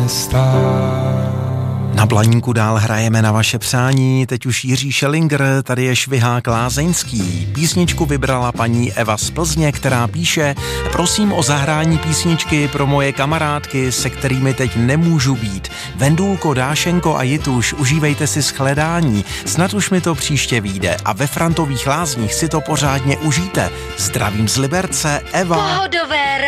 stát. Na Blaníku dál hrajeme na vaše přání, teď už Jiří Šelinger, tady je Švihák Lázeňský. Písničku vybrala paní Eva z Plzně, která píše: prosím o zahrání písničky pro moje kamarádky, se kterými teď nemůžu být. Vendulko, Dášenko a Jituš, užívejte si shledání, snad už mi to příště vyjde a ve Frantových Lázních si to pořádně užijte. Zdravím z Liberce, Eva. Pohodové